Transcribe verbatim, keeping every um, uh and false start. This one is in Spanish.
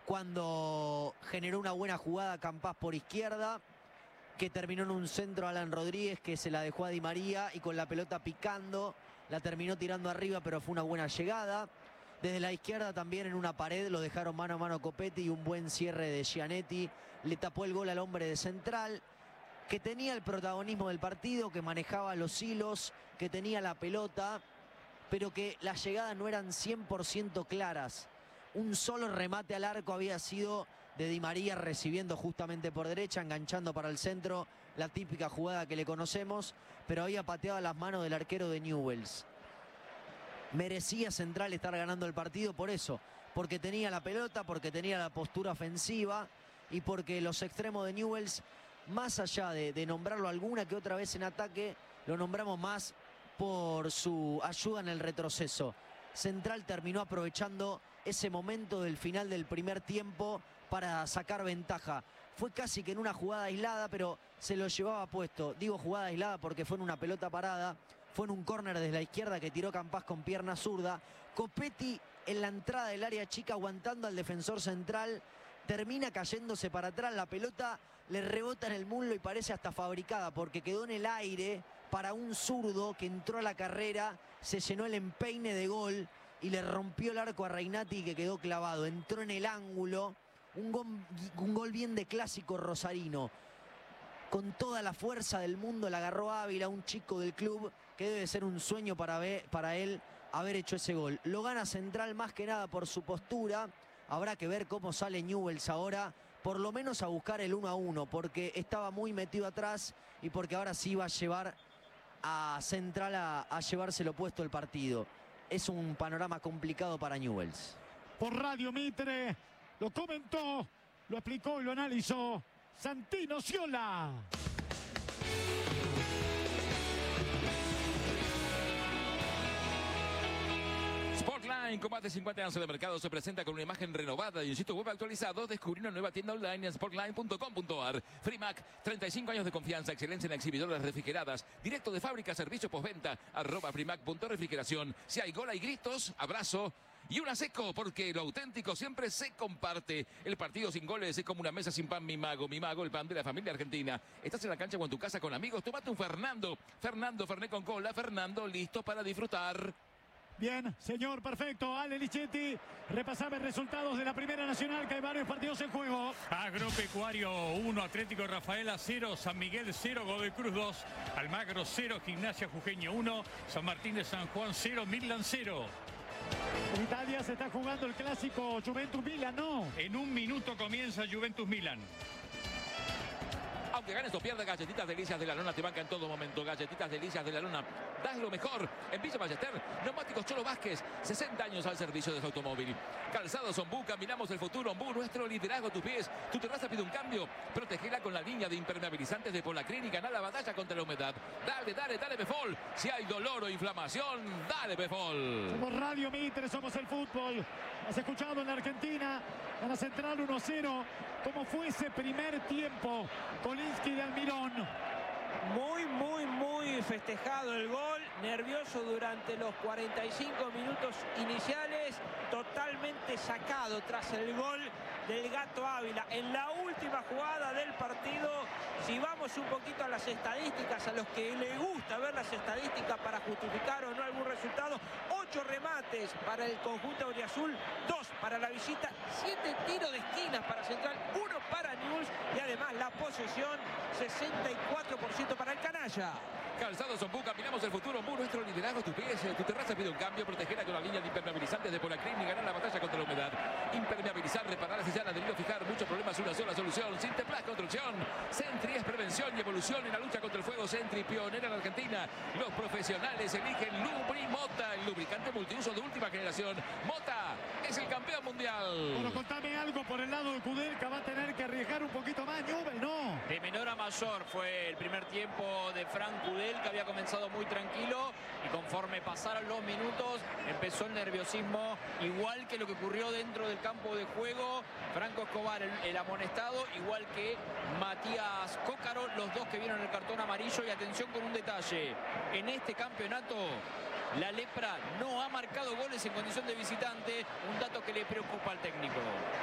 cuando generó una buena jugada Campás por izquierda, que terminó en un centro a Alan Rodríguez, que se la dejó a Di María y con la pelota picando, la terminó tirando arriba, pero fue una buena llegada. Desde la izquierda también en una pared lo dejaron mano a mano Copetti y un buen cierre de Gianetti. Le tapó el gol al hombre de Central, que tenía el protagonismo del partido, que manejaba los hilos, que tenía la pelota, pero que las llegadas no eran cien por ciento claras. Un solo remate al arco había sido de Di María recibiendo justamente por derecha, enganchando para el centro, la típica jugada que le conocemos, pero había pateado a las manos del arquero de Newell's. Merecía Central estar ganando el partido por eso, porque tenía la pelota, porque tenía la postura ofensiva y porque los extremos de Newell's, más allá de, de nombrarlo alguna que otra vez en ataque, lo nombramos más por su ayuda en el retroceso. Central terminó aprovechando ese momento del final del primer tiempo para sacar ventaja. Fue casi que en una jugada aislada, pero se lo llevaba puesto. Digo jugada aislada porque fue en una pelota parada. Fue en un córner desde la izquierda que tiró Campás con pierna zurda. Copetti en la entrada del área chica aguantando al defensor central. Termina cayéndose para atrás. La pelota le rebota en el muslo y parece hasta fabricada porque quedó en el aire para un zurdo que entró a la carrera. Se llenó el empeine de gol y le rompió el arco a Reinati, que quedó clavado. Entró en el ángulo. Un gol, un gol bien de clásico rosarino. Con toda la fuerza del mundo la agarró Ávila, un chico del club que debe ser un sueño para, ver, para él haber hecho ese gol. Lo gana Central más que nada por su postura. Habrá que ver cómo sale Newell's ahora, por lo menos a buscar el uno a uno, porque estaba muy metido atrás y porque ahora sí va a llevar a Central a, a llevárselo puesto el partido. Es un panorama complicado para Newell's. Por Radio Mitre lo comentó, lo explicó y lo analizó Santino Sciola. Sportline, con más de cincuenta años de mercado, se presenta con una imagen renovada y un sitio web actualizado. Descubrí una nueva tienda online en sportline punto com punto ar. Frimac, treinta y cinco años de confianza, excelencia en exhibidoras refrigeradas, directo de fábrica, servicio postventa, arroba frimac.refrigeración. Si hay gol, hay gritos, abrazo y una seco, porque lo auténtico siempre se comparte. El partido sin goles es como una mesa sin pan. Mi Mago, Mi Mago, el pan de la familia argentina. Estás en la cancha o en tu casa con amigos, tómate un Fernando. Fernando, Fernet con cola. Fernando, listo para disfrutar. Bien, señor, perfecto. Ale Lichetti, repasame resultados de la Primera Nacional, que hay varios partidos en juego. Agropecuario uno, Atlético Rafaela cero, San Miguel cero, Godoy Cruz dos, Almagro cero, Gimnasia Jujeño uno, San Martín de San Juan cero, Midland cero. En Italia se está jugando el clásico Juventus-Milan, ¿no? En un minuto comienza Juventus-Milan. Aunque ganes o pierdas, Galletitas Delicias de la Lona te banca en todo momento. Galletitas Delicias de la Lona, das lo mejor. En Villa Ballester, Neumáticos Cholo Vázquez, sesenta años al servicio de su automóvil. Calzados Ombú, caminamos el futuro. Ombú, nuestro liderazgo, tus pies. Tu terraza pide un cambio. Protegela con la línea de impermeabilizantes de Polacrin y ganá la batalla contra la humedad. Dale, dale, dale, Befol. Si hay dolor o inflamación, dale, Befol. Somos Radio Mitre, somos el fútbol. Has escuchado en la Argentina, van a Central uno cero. ¿Cómo fue ese primer tiempo? Kolinsky de Almirón. Muy, muy, muy festejado el gol. Nervioso durante los cuarenta y cinco minutos iniciales. Totalmente sacado tras el gol del Gato Ávila. En la última jugada del partido, si vamos un poquito a las estadísticas, a los que les gusta ver las estadísticas para justificar o no algún resultado, ocho remates para el conjunto auriazul, dos para la visita, siete tiros de esquinas para Central, uno para Newell's y además la posesión sesenta y cuatro por ciento para el canalla. Calzados Ombú, caminamos el futuro. Ombú, nuestro liderazgo, tus pies. Tu terraza pide un cambio. Protegela con la línea de impermeabilizantes de Polacrin y ganar la batalla contra la humedad. Impermeabilizar, reparar, sellar, adherir, fijar. Muchos problemas, una sola solución. Sinteplas Construcción. Sentry es prevención y evolución en la lucha contra el fuego. Sentry, pionera en Argentina. Los profesionales eligen Lubri Mota, el lubricante multiuso de última generación. Mota es el campeón mundial. Bueno, contame algo por el lado de Kudelka. Va a tener que arriesgar un poquito más. Newell's, no. De menor a mayor fue el primer tiempo de Frank Kudelka, que había comenzado muy tranquilo y conforme pasaron los minutos empezó el nerviosismo, igual que lo que ocurrió dentro del campo de juego. Franco Escobar, el, el amonestado, igual que Matías Cócaro, los dos que vieron el cartón amarillo. Y atención con un detalle, en este campeonato la Lepra no ha marcado goles en condición de visitante, un dato que le preocupa al técnico.